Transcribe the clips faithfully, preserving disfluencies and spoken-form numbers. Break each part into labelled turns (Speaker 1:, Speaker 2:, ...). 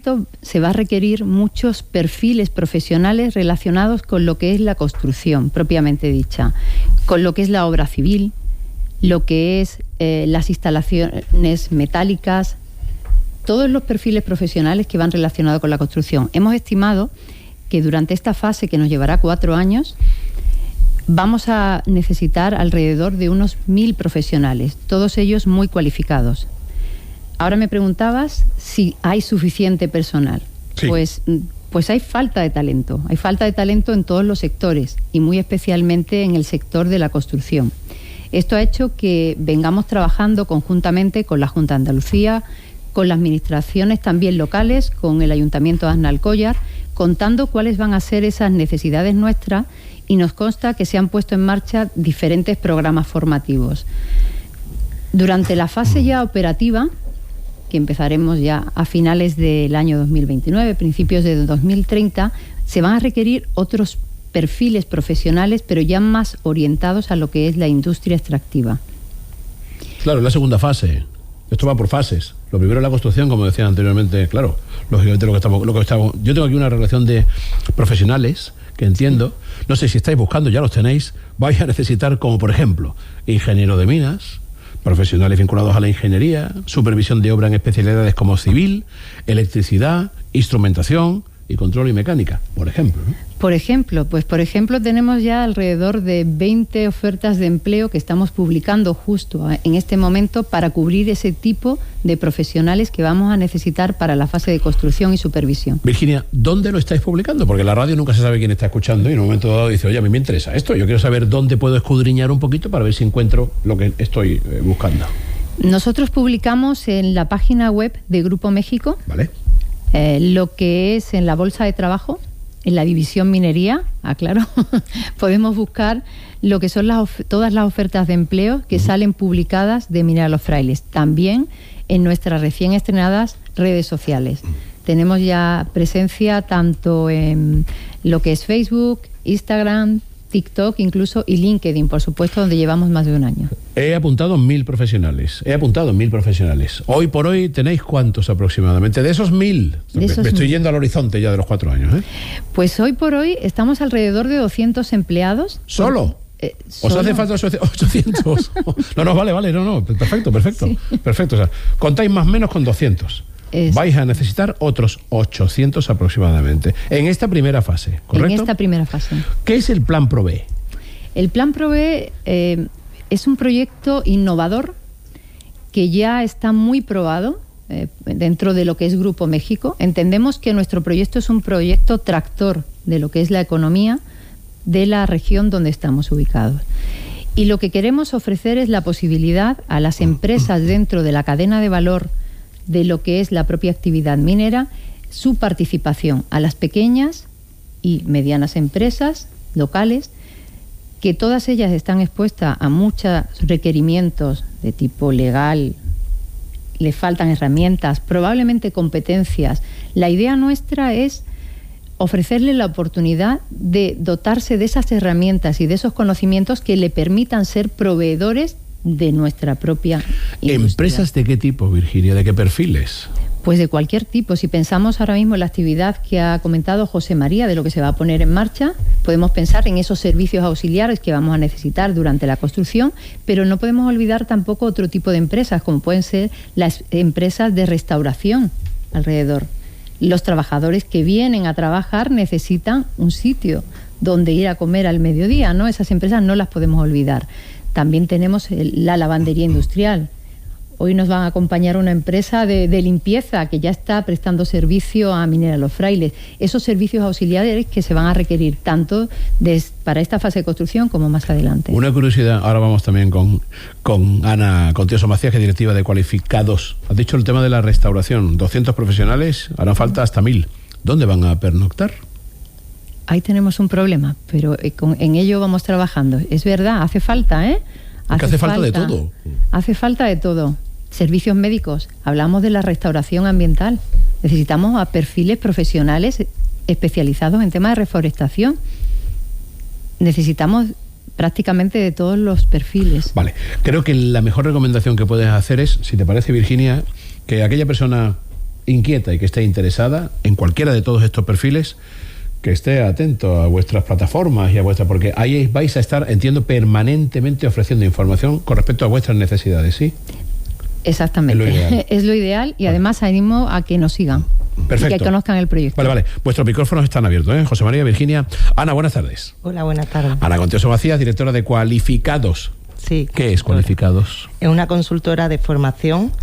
Speaker 1: se va a requerir muchos perfiles profesionales relacionados con lo que es la construcción propiamente dicha, con lo que es la obra civil, lo que es eh, las instalaciones metálicas, todos los perfiles profesionales que van relacionados con la construcción. Hemos estimado que durante esta fase, que nos llevará cuatro años, vamos a necesitar alrededor de unos mil profesionales, todos ellos muy cualificados. Ahora me preguntabas si hay suficiente personal. Sí. Pues, pues hay falta de talento. Hay falta de talento en todos los sectores y muy especialmente en el sector de la construcción. Esto ha hecho que vengamos trabajando conjuntamente con la Junta de Andalucía, con las administraciones también locales, con el Ayuntamiento de Aznalcóllar, contando cuáles van a ser esas necesidades nuestras, y nos consta que se han puesto en marcha diferentes programas formativos. Durante la fase ya operativa, que empezaremos ya a finales del año dos mil veintinueve, principios de dos mil treinta, se van a requerir otros perfiles profesionales, pero ya más orientados a lo que es la industria extractiva.
Speaker 2: Claro, es la segunda fase. Esto va por fases. Lo primero es la construcción, como decían anteriormente, claro, lógicamente lo que estamos, lo que estamos. Yo tengo aquí una relación de profesionales que entiendo. No sé si estáis buscando, ya los tenéis. Vais a necesitar, como por ejemplo, ingeniero de minas, profesionales vinculados a la ingeniería, supervisión de obra en especialidades como civil, electricidad, instrumentación y control y mecánica, por ejemplo, ¿no?
Speaker 1: Por ejemplo, pues por ejemplo tenemos ya alrededor de veinte ofertas de empleo que estamos publicando justo en este momento para cubrir ese tipo de profesionales que vamos a necesitar para la fase de construcción y supervisión.
Speaker 2: Virginia, ¿dónde lo estáis publicando? Porque la radio nunca se sabe quién está escuchando y en un momento dado dice, oye, a mí me interesa esto, yo quiero saber dónde puedo escudriñar un poquito para ver si encuentro lo que estoy eh, buscando.
Speaker 1: Nosotros publicamos en la página web de Grupo México,
Speaker 2: ¿vale?
Speaker 1: eh, lo que es en la bolsa de trabajo, en la división minería, aclaro, podemos buscar lo que son las todas las ofertas de empleo que uh-huh. salen publicadas de Minera Los Frailes. También en nuestras recién estrenadas redes sociales. Uh-huh. Tenemos ya presencia tanto en lo que es Facebook, Instagram, TikTok incluso y LinkedIn, por supuesto, donde llevamos más de un año.
Speaker 2: He apuntado mil profesionales. He apuntado mil profesionales. Hoy por hoy tenéis ¿cuántos aproximadamente? De esos mil. De esos me, me estoy mil. yendo al horizonte ya de los cuatro años, ¿eh?
Speaker 1: Pues hoy por hoy estamos alrededor de doscientos empleados.
Speaker 2: ¿Solo? Eh, ¿Os hace falta ochocientos? No, no, vale, vale, no, no. Perfecto, perfecto. Sí. Perfecto. O sea, contáis más o menos con doscientos. Es... Vais a necesitar otros ochocientos aproximadamente en esta primera fase, ¿correcto?
Speaker 1: En esta primera fase.
Speaker 2: ¿Qué es el Plan Prové?
Speaker 1: El Plan Prové eh, es un proyecto innovador que ya está muy probado eh, dentro de lo que es Grupo México. Entendemos que nuestro proyecto es un proyecto tractor de lo que es la economía de la región donde estamos ubicados. Y lo que queremos ofrecer es la posibilidad a las empresas dentro de la cadena de valor de lo que es la propia actividad minera, su participación a las pequeñas y medianas empresas locales, que todas ellas están expuestas a muchos requerimientos de tipo legal, le faltan herramientas, probablemente competencias. La idea nuestra es ofrecerle la oportunidad de dotarse de esas herramientas y de esos conocimientos que le permitan ser proveedores de nuestra propia industria.
Speaker 2: ¿Empresas de qué tipo, Virginia? ¿De qué perfiles?
Speaker 1: Pues de cualquier tipo. Si pensamos ahora mismo en la actividad que ha comentado José María, de lo que se va a poner en marcha, podemos pensar en esos servicios auxiliares que vamos a necesitar durante la construcción, pero no podemos olvidar tampoco otro tipo de empresas, como pueden ser las empresas de restauración alrededor. Los trabajadores que vienen a trabajar necesitan un sitio donde ir a comer al mediodía, ¿no? Esas empresas no las podemos olvidar. También tenemos el, la lavandería industrial. Hoy nos van a acompañar una empresa de, de limpieza que ya está prestando servicio a Minera Los Frailes. Esos servicios auxiliares que se van a requerir tanto de, para esta fase de construcción como más adelante.
Speaker 2: Una curiosidad, ahora vamos también con, con Ana Contioso Macías, que es directiva de Cualificados. Has dicho el tema de la restauración, doscientos profesionales, harán falta hasta mil. ¿Dónde van a pernoctar?
Speaker 1: Ahí tenemos un problema, pero en ello vamos trabajando. Es verdad, hace falta, ¿eh?
Speaker 2: Hace, hace falta, falta de todo.
Speaker 1: Hace falta de todo. Servicios médicos, hablamos de la restauración ambiental. Necesitamos a perfiles profesionales especializados en temas de reforestación. Necesitamos prácticamente de todos los perfiles.
Speaker 2: Vale, creo que la mejor recomendación que puedes hacer es, si te parece, Virginia, que aquella persona inquieta y que esté interesada en cualquiera de todos estos perfiles, que esté atento a vuestras plataformas y a vuestras, porque ahí vais a estar, entiendo, permanentemente ofreciendo información con respecto a vuestras necesidades, ¿sí?
Speaker 1: Exactamente. Es lo ideal, es lo ideal y vale. Además animo a que nos sigan.
Speaker 2: Perfecto.
Speaker 1: Y que conozcan el proyecto.
Speaker 2: Vale, vale. Vuestros micrófonos están abiertos, ¿eh? José María, Virginia. Ana, buenas tardes.
Speaker 3: Hola, buenas tardes.
Speaker 2: Ana Contioso Macías, directora de Cualificados.
Speaker 3: Sí.
Speaker 2: ¿Qué es Cualificados?
Speaker 3: Es una consultora de formación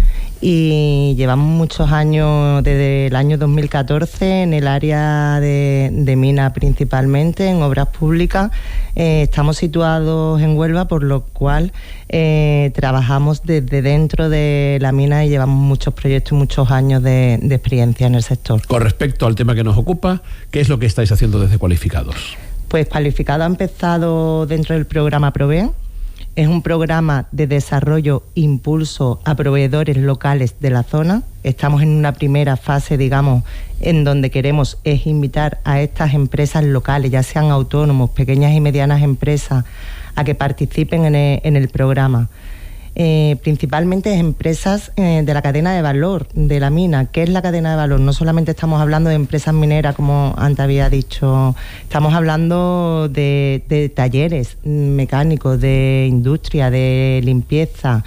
Speaker 3: y llevamos muchos años, desde el año dos mil catorce, en el área de, de mina principalmente, en obras públicas. Eh, estamos situados en Huelva, por lo cual eh, trabajamos desde dentro de la mina y llevamos muchos proyectos y muchos años de, de experiencia en el sector.
Speaker 2: Con respecto al tema que nos ocupa, ¿qué es lo que estáis haciendo desde Cualificados?
Speaker 3: Pues Cualificado ha empezado dentro del programa PROVEE. Es un programa de desarrollo impulso a proveedores locales de la zona. Estamos en una primera fase, digamos, en donde queremos es invitar a estas empresas locales, ya sean autónomos, pequeñas y medianas empresas, a que participen en el, en el programa. Eh, principalmente empresas eh, de la cadena de valor de la mina. ¿Qué es la cadena de valor? No solamente estamos hablando de empresas mineras, como antes había dicho, estamos hablando de, de talleres mecánicos, de industria, de limpieza,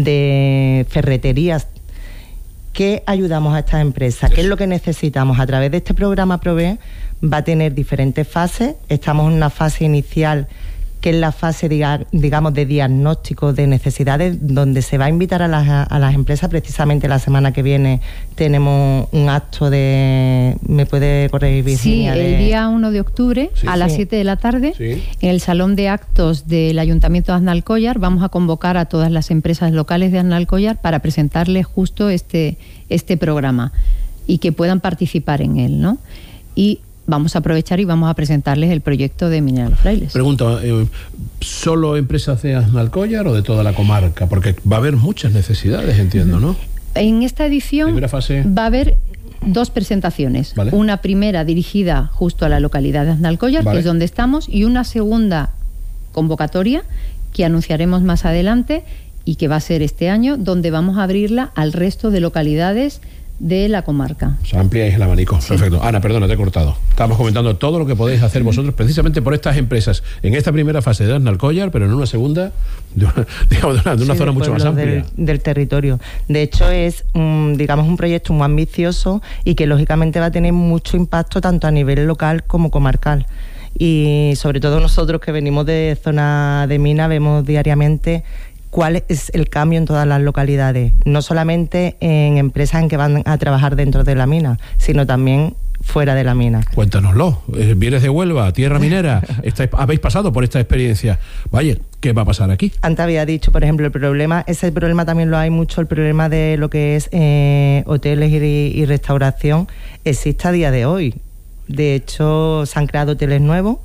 Speaker 3: de ferreterías. ¿Qué ayudamos a estas empresas? ¿Qué es lo que necesitamos? A través de este programa PROVEE va a tener diferentes fases. Estamos en una fase inicial, que es la fase, digamos, de diagnóstico de necesidades, donde se va a invitar a las, a las empresas. Precisamente la semana que viene tenemos un acto de... ¿Me puede corregir, Virginia?
Speaker 1: Sí, el
Speaker 3: de...
Speaker 1: día uno de octubre, sí, a las sí. siete de la tarde, sí. en el Salón de Actos del Ayuntamiento de Aznalcóllar, vamos a convocar a todas las empresas locales de Aznalcóllar para presentarles justo este, este programa y que puedan participar en él, ¿no? Y vamos a aprovechar y vamos a presentarles el proyecto de Minera Los Frailes.
Speaker 2: Pregunta, eh, ¿solo empresas de Aznalcóllar o de toda la comarca? Porque va a haber muchas necesidades, entiendo, ¿no?
Speaker 1: En esta edición primera fase va a haber dos presentaciones. ¿Vale? Una primera dirigida justo a la localidad de Aznalcóllar, ¿vale?, que es donde estamos, y una segunda convocatoria que anunciaremos más adelante y que va a ser este año, donde vamos a abrirla al resto de localidades de la comarca.
Speaker 2: O sea, ampliáis el abanico. Sí. Perfecto. Ana, perdona, te he cortado. Estábamos comentando todo lo que podéis hacer vosotros precisamente por estas empresas en esta primera fase de Aznalcóllar, pero en una segunda de una, digamos, de una, de una sí, zona mucho más amplia.
Speaker 3: Del, del territorio. De hecho, es un, digamos, un proyecto muy ambicioso y que lógicamente va a tener mucho impacto tanto a nivel local como comarcal. Y sobre todo nosotros que venimos de zona de mina vemos diariamente cuál es el cambio en todas las localidades, no solamente en empresas en que van a trabajar dentro de la mina, sino también fuera de la mina.
Speaker 2: Cuéntanoslo. Vienes de Huelva, tierra minera, estáis, habéis pasado por esta experiencia. Vaya, ¿qué va a pasar aquí?
Speaker 3: Antes había dicho, por ejemplo, el problema, ese problema también lo hay mucho, el problema de lo que es eh, hoteles y, y restauración, existe a día de hoy. De hecho, se han creado hoteles nuevos.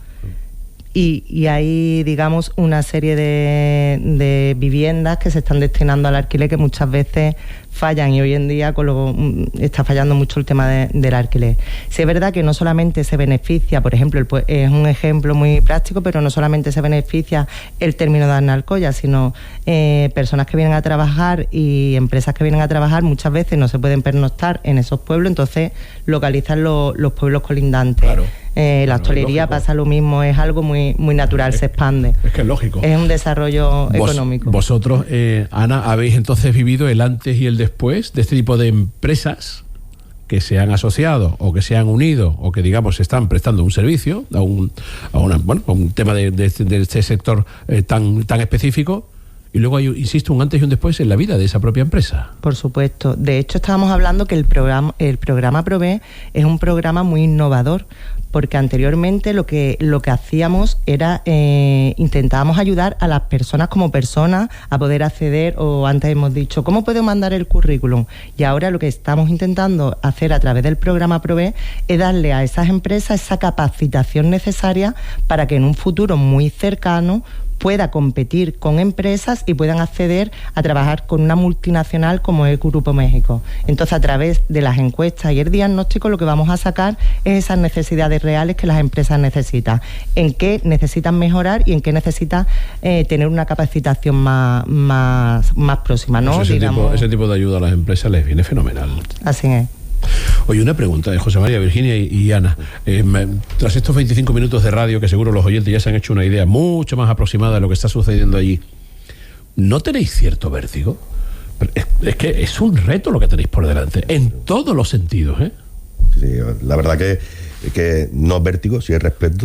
Speaker 3: Y, y hay, digamos, una serie de, de viviendas que se están destinando al alquiler que muchas veces fallan, y hoy en día con lo, está fallando mucho el tema de, del alquiler. Sí, es verdad que no solamente se beneficia, por ejemplo, el, es un ejemplo muy práctico, pero no solamente se beneficia el término de Aznalcóllar, sino eh, personas que vienen a trabajar y empresas que vienen a trabajar muchas veces no se pueden pernoctar en esos pueblos, entonces localizan lo, los pueblos colindantes. Claro. Eh, la hostelería pasa lo mismo, es algo muy muy natural, es, se expande.
Speaker 2: Es que es lógico.
Speaker 3: Es un desarrollo Vos, económico.
Speaker 2: Vosotros, eh, Ana, habéis entonces vivido el antes y el después de este tipo de empresas que se han asociado o que se han unido o que, digamos, están prestando un servicio a un, a una, bueno, a un tema de, de, de este sector eh, tan, tan específico. Y luego hay, insisto, un antes y un después en la vida de esa propia empresa.
Speaker 3: Por supuesto. De hecho, estábamos hablando que el programa, el programa PROVEE es un programa muy innovador, porque anteriormente lo que lo que hacíamos era eh, intentábamos ayudar a las personas como personas a poder acceder, o antes hemos dicho, ¿cómo puedo mandar el currículum? Y ahora lo que estamos intentando hacer a través del programa PROVEE es darle a esas empresas esa capacitación necesaria para que en un futuro muy cercano pueda competir con empresas y puedan acceder a trabajar con una multinacional como es Grupo México. Entonces, a través de las encuestas y el diagnóstico, lo que vamos a sacar es esas necesidades reales que las empresas necesitan, en qué necesitan mejorar y en qué necesitan eh, tener una capacitación más, más, más próxima, ¿no?
Speaker 2: Pues ese,
Speaker 3: Digamos,
Speaker 2: tipo, ese tipo de ayuda a las empresas les viene fenomenal.
Speaker 3: Así es.
Speaker 2: Oye, una pregunta de José María, Virginia y, y Ana. Eh, me, tras estos veinticinco minutos de radio, que seguro los oyentes ya se han hecho una idea mucho más aproximada de lo que está sucediendo allí, ¿no tenéis cierto vértigo? Es, es que es un reto lo que tenéis por delante, en todos los sentidos, ¿eh?
Speaker 4: Sí, la verdad que, que no es vértigo, sí es respeto,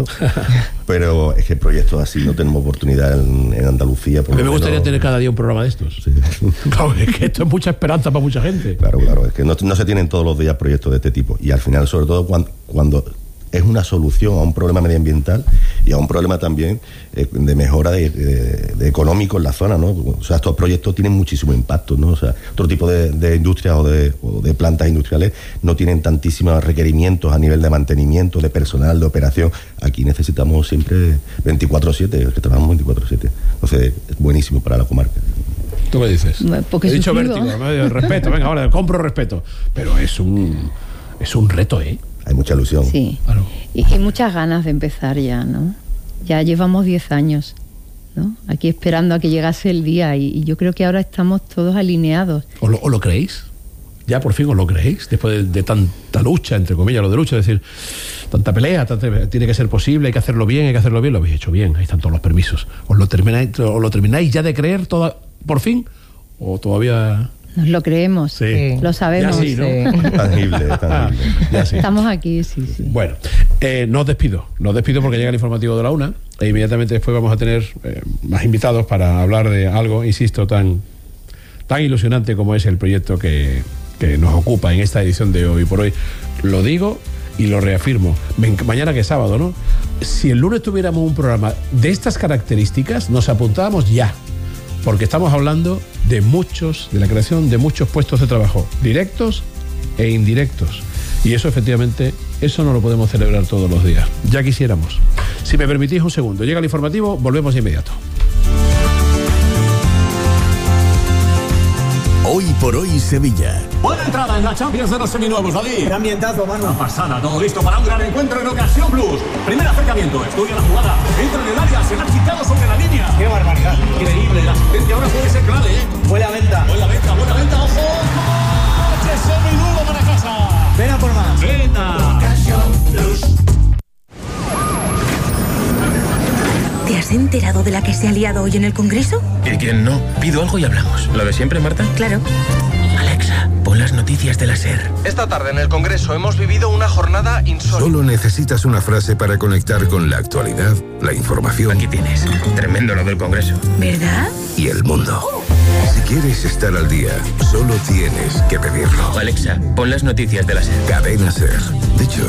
Speaker 4: pero es que proyectos así no tenemos oportunidad en, en Andalucía. Por
Speaker 2: A mí me gustaría
Speaker 4: menos
Speaker 2: tener cada día un programa de estos.
Speaker 4: Sí.
Speaker 2: Claro, es que esto es mucha esperanza para mucha gente.
Speaker 4: Claro, claro, es que no, no se tienen todos los días proyectos de este tipo. Y al final, sobre todo, cuando, cuando es una solución a un problema medioambiental y a un problema también eh, de mejora de, de, de económico en la zona, ¿no? O sea, estos proyectos tienen muchísimo impacto, ¿no? O sea, otro tipo de, de industrias o de, o de plantas industriales no tienen tantísimos requerimientos a nivel de mantenimiento, de personal, de operación. Aquí necesitamos siempre veinticuatro siete, que trabajamos veinticuatro siete. Entonces, es buenísimo para la comarca.
Speaker 2: ¿Tú qué dices?
Speaker 1: Porque
Speaker 2: he dicho
Speaker 1: suscribo.
Speaker 2: vértigo, respeto, venga, ahora compro respeto. Pero es un, es un reto, ¿eh?
Speaker 4: Hay mucha ilusión.
Speaker 1: Sí,
Speaker 2: Claro.
Speaker 1: y, y muchas ganas de empezar ya, ¿no? Ya llevamos diez años, ¿no? Aquí esperando a que llegase el día y, y yo creo que ahora estamos todos alineados.
Speaker 2: ¿O lo, o lo creéis? ¿Ya por fin os lo creéis? Después de, de tanta lucha, entre comillas, lo de lucha, es decir, tanta pelea, tanta, tiene que ser posible, hay que hacerlo bien, hay que hacerlo bien, lo habéis hecho bien, ahí están todos los permisos. ¿Os lo termináis, os lo termináis ya de creer toda, por fin? ¿O todavía...?
Speaker 1: Nos lo creemos,
Speaker 2: Sí.
Speaker 1: lo sabemos.
Speaker 2: Ya sí, ¿no?
Speaker 4: Sí. Tangible, tangible.
Speaker 2: Ya sí.
Speaker 1: Estamos aquí, sí, sí.
Speaker 2: Bueno, eh, no os despido, no os despido porque llega el informativo de la una e inmediatamente después vamos a tener eh, más invitados para hablar de algo, insisto, tan, tan ilusionante como es el proyecto que, que nos ocupa en esta edición de Hoy por Hoy. Lo digo y lo reafirmo, mañana que es sábado, ¿no? Si el lunes tuviéramos un programa de estas características, nos apuntábamos ya, porque estamos hablando de muchos, de la creación de muchos puestos de trabajo, directos e indirectos. Y eso efectivamente, eso no lo podemos celebrar todos los días. Ya quisiéramos. Si me permitís un segundo, llega el informativo, volvemos de inmediato.
Speaker 5: Hoy por Hoy Sevilla.
Speaker 6: Buena entrada en la Champions de los seminuevos, David.
Speaker 7: Qué ambientazo, mano.
Speaker 6: Una pasada, todo listo para un gran encuentro en Ocasión Plus. Primer acercamiento, estudia la jugada, entra en el área, se la ha quitado sobre la línea.
Speaker 7: Qué barbaridad.
Speaker 6: Increíble, la asistencia ahora puede ser clave, ¿eh?
Speaker 7: Buena venta.
Speaker 6: Buena venta, buena venta, ojo. ¡Coche seminuevo para casa!
Speaker 7: Ven a por más.
Speaker 6: ¡Venga!
Speaker 8: ¿Te has enterado de la que se ha liado hoy en el Congreso?
Speaker 9: ¿Y quién no? Pido algo y hablamos. ¿Lo de siempre, Marta?
Speaker 8: Claro.
Speaker 9: Alexa, pon las noticias de la SER.
Speaker 10: Esta tarde en el Congreso hemos vivido una jornada insólita.
Speaker 5: Solo necesitas una frase para conectar con la actualidad, la información
Speaker 9: Aquí tienes. Tremendo lo del Congreso.
Speaker 8: ¿Verdad?
Speaker 5: y el mundo. Si quieres estar al día, solo tienes que pedirlo.
Speaker 9: Alexa, pon las noticias de la SER.
Speaker 5: Cadena SER. De hecho,